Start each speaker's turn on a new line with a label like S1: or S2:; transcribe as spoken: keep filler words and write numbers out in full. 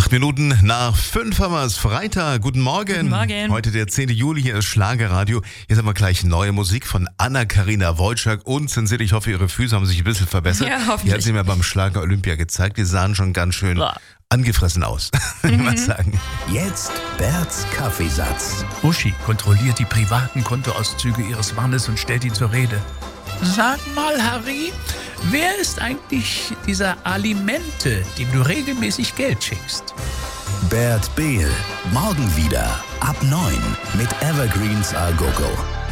S1: Acht Minuten nach fünf haben wir es. Freitag. Guten Morgen.
S2: Guten Morgen.
S1: Heute der zehnten Juli, hier ist Schlagerradio. Jetzt haben wir gleich neue Musik von Anna-Karina Wojcik. Und Zensit, ich hoffe, Ihre Füße haben sich ein bisschen verbessert.
S2: Ja, hoffentlich.
S1: Die hat sie mir beim Schlager Olympia gezeigt. Die sahen schon ganz schön
S2: Boah.
S1: angefressen aus, würde ich mal sagen.
S3: Jetzt Berts Kaffeesatz.
S4: Uschi kontrolliert die privaten Kontoauszüge ihres Mannes und stellt ihn zur Rede. Sag mal, Harry, wer ist eigentlich dieser Alimente, dem du regelmäßig Geld schickst?
S3: Bert Behl. Morgen wieder ab neun mit Evergreens A Go Go.